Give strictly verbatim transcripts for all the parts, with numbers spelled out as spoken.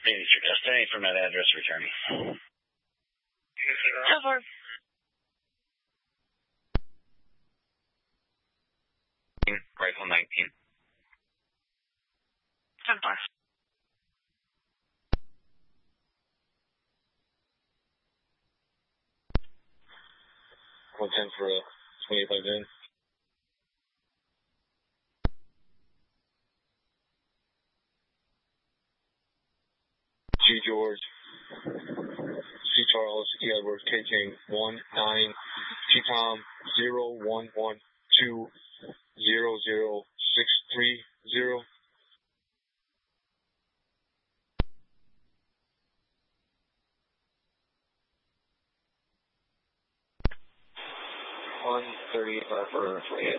Maybe your destination from that address returning. ten four. Rifle nineteen. ten four. one ten for a twenty-five in. G George, C Charles, E Edward, K King, one nine, T Tom, zero one one two zero zero six three zero. One thirty-five for twenty-eight.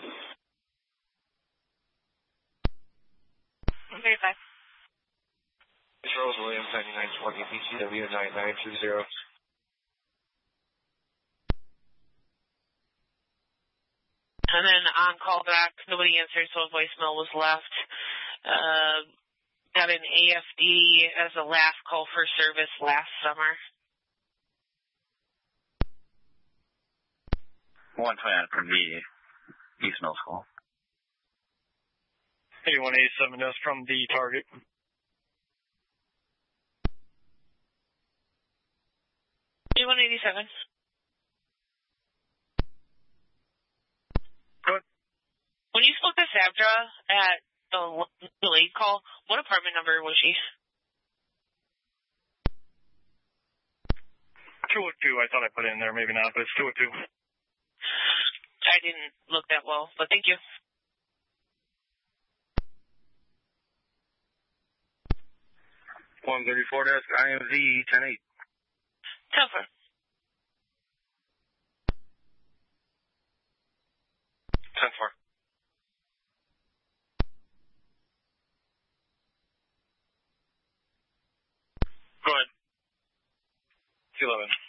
one thirty-five. Charles Williams, ninety-nine twenty, B C W nine nine two zero. And then on call back, nobody answered, so a voicemail was left. Uh, got an A F D as a last call for service last summer. one twenty from the East Middle School. eighty-one eighty-seven is from the target. eighty-one eighty-seven. Good. When you spoke to Sabdra at the delayed call, what apartment number was she? two oh two, I thought I put in there, maybe not, but it's two oh two. I didn't look that well, but thank you. one thirty-four desk, I M Z, ten eight. ten four. ten four. Go ahead. eleven.